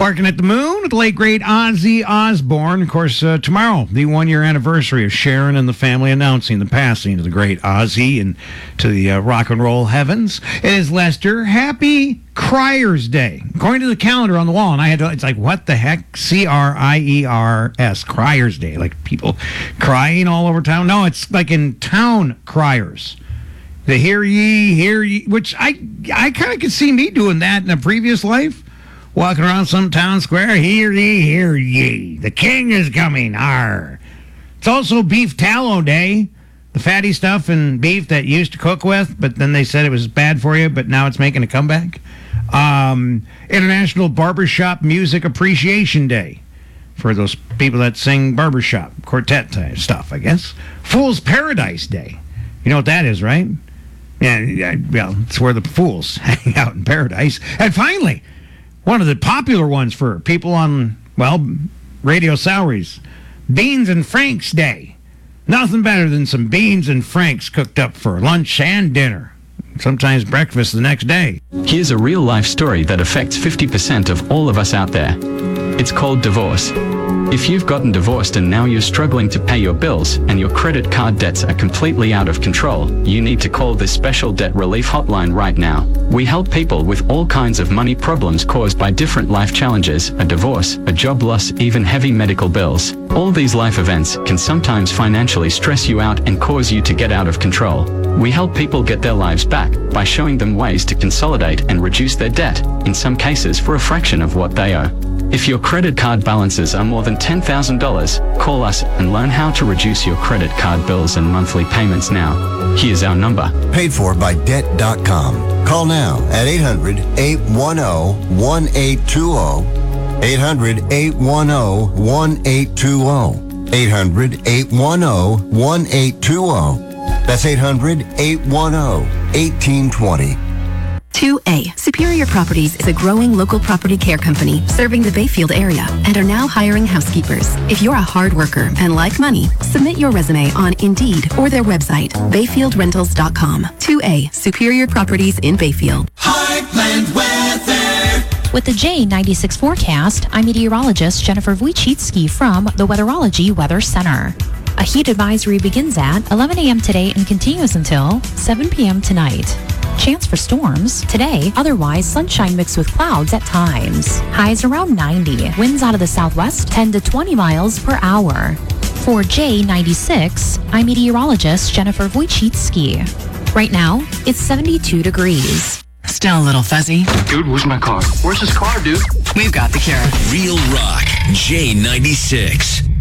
Barking at the Moon with the late, great Ozzy Osbourne. Of course, tomorrow, the one-year anniversary of Sharon and the family announcing the passing of the great Ozzy and to the rock and roll heavens. It is, Lester, Happy Criers Day. According to the calendar on the wall, and it's like, what the heck? C-R-I-E-R-S, Criers Day. Like people crying all over town? No, it's like in town criers. The hear ye, which I kind of could see me doing that in a previous life. Walking around some town square, hear ye, the king is coming, arr. It's also Beef Tallow Day, the fatty stuff and beef that you used to cook with, but then they said it was bad for you, but now it's making a comeback. International Barbershop Music Appreciation Day, for those people that sing barbershop, quartet type stuff, I guess. Fool's Paradise Day. You know what that is, right? Yeah, well, it's where the fools hang out in paradise. And finally, one of the popular ones for people on, well, radio salaries, Beans and Franks Day. Nothing better than some beans and franks cooked up for lunch and dinner. Sometimes breakfast the next day. Here's a real-life story that affects 50% of all of us out there. It's called divorce. If you've gotten divorced and now you're struggling to pay your bills and your credit card debts are completely out of control, you need to call this special debt relief hotline right now. We help people with all kinds of money problems caused by different life challenges, a divorce, a job loss, even heavy medical bills. All these life events can sometimes financially stress you out and cause you to get out of control. We help people get their lives back by showing them ways to consolidate and reduce their debt, in some cases for a fraction of what they owe. If your credit card balances are more than $10,000, call us and learn how to reduce your credit card bills and monthly payments now. Here's our number. Paid for by Debt.com. Call now at 800-810-1820. 800-810-1820. 800-810-1820. That's 800-810-1820. 2A. Superior Properties is a growing local property care company serving the Bayfield area and are now hiring housekeepers. If you're a hard worker and like money, submit your resume on Indeed or their website, bayfieldrentals.com. 2A. Superior Properties in Bayfield. Heartland Weather. With the J96 forecast, I'm meteorologist Jennifer Wojcicki from the Weatherology Weather Center. A heat advisory begins at 11 a.m. today and continues until 7 p.m. tonight. Chance for storms today, otherwise sunshine mixed with clouds at times. Highs around 90. Winds out of the southwest 10 to 20 miles per hour. For J96, I'm meteorologist Jennifer Wojcicki. Right now, it's 72 degrees. Still a little fuzzy. Dude, where's my car? Where's his car, dude? We've got the cure. Real Rock, J96.